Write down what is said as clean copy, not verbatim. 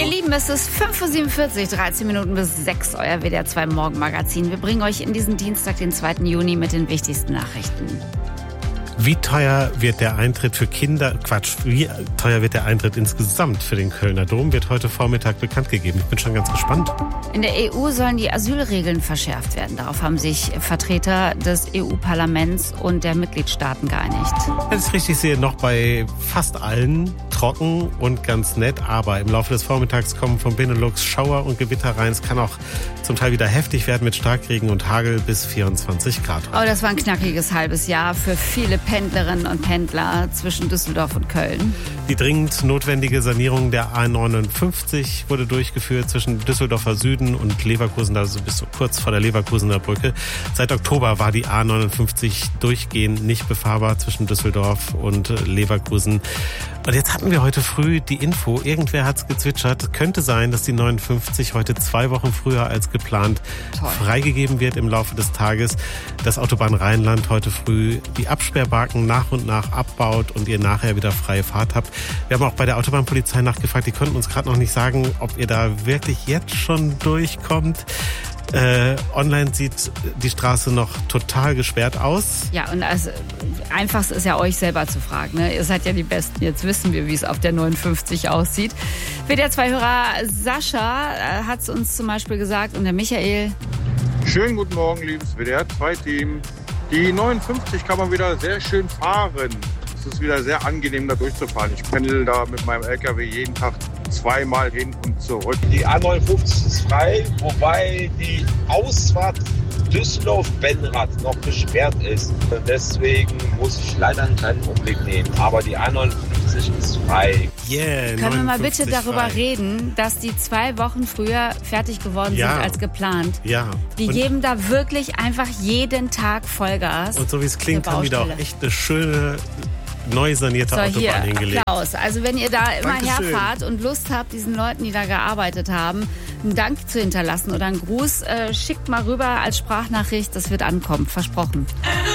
Ihr Lieben, es ist 5.47 Uhr, 13 Minuten bis 6, euer WDR 2 Morgenmagazin. Wir bringen euch in diesen Dienstag, den 2. Juni, mit den wichtigsten Nachrichten. Wie teuer wird der Eintritt für Kinder, wie teuer wird der Eintritt insgesamt für den Kölner Dom, wird heute Vormittag bekannt gegeben. Ich bin schon ganz gespannt. In der EU sollen die Asylregeln verschärft werden. Darauf haben sich Vertreter des EU-Parlaments und der Mitgliedstaaten geeinigt. Wenn ich es richtig sehe, noch bei fast allen trocken und ganz nett, aber im Laufe des Vormittags kommen vom Benelux Schauer und Gewitter rein. Es kann auch zum Teil wieder heftig werden mit Starkregen und Hagel bis 24 Grad. Oh, das war ein knackiges halbes Jahr für viele Pendlerinnen und Pendler zwischen Düsseldorf und Köln. Die dringend notwendige Sanierung der A59 wurde durchgeführt zwischen Düsseldorfer Süden und Leverkusen, also bis so kurz vor der Leverkusener Brücke. Seit Oktober war die A59 durchgehend nicht befahrbar zwischen Düsseldorf und Leverkusen. Und jetzt hatten wir heute früh die Info, irgendwer hat es gezwitschert, könnte sein, dass die 59 heute 2 Wochen früher als geplant freigegeben wird im Laufe des Tages. Das Autobahn Rheinland heute früh die Absperrbarken nach und nach abbaut und ihr nachher wieder freie Fahrt habt. Wir haben auch bei der Autobahnpolizei nachgefragt, die konnten uns gerade noch nicht sagen, ob ihr da wirklich jetzt schon durchkommt. Online sieht die Straße noch total gesperrt aus. Ja, und also einfachst ist ja euch selber zu fragen. Ne? Ihr seid ja die Besten. Jetzt wissen wir, wie es auf der 59 aussieht. WDR 2-Hörer Sascha hat es uns zum Beispiel gesagt und der Michael. Schönen guten Morgen, liebes WDR 2-Team. Die 59 kann man wieder sehr schön fahren. Es ist wieder sehr angenehm, da durchzufahren. Ich pendel da mit meinem LKW jeden Tag 2-mal hin und zurück. Die A59 ist frei, wobei die Ausfahrt Düsseldorf-Benrath noch gesperrt ist. Deswegen muss ich leider einen kleinen Umweg nehmen. Aber die A59 ist frei. Yeah, können wir mal bitte darüber reden, dass die 2 Wochen früher fertig geworden sind als geplant? Ja. Die geben da wirklich einfach jeden Tag Vollgas. Und so wie es klingt, haben die da auch echt eine schöne, neu sanierte Autobahn hingelegt. Applaus. Also wenn ihr da immer Dankeschön. herfahrt und Lust habt, diesen Leuten, die da gearbeitet haben, einen Dank zu hinterlassen oder einen Gruß, schickt mal rüber als Sprachnachricht. Das wird ankommen, versprochen.